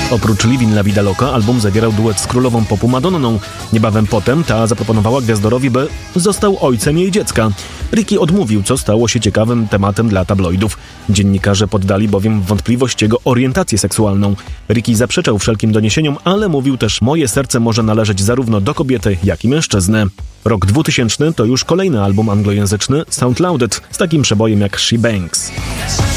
Oprócz Livin La Vida Loca album zawierał duet z królową popu Madonną. Niebawem potem ta zaproponowała gwiazdorowi, by został ojcem jej dziecka. Ricky odmówił, co stało się ciekawym tematem dla tabloidów. Dziennikarze poddali bowiem w wątpliwość jego orientację seksualną. Ricky zaprzeczał wszelkim doniesieniom, ale mówił też: moje serce może należeć zarówno do kobiety, jak i mężczyzny. Rok 2000 to już kolejny album anglojęzyczny Sound Loaded z takim przebojem jak She Bangs.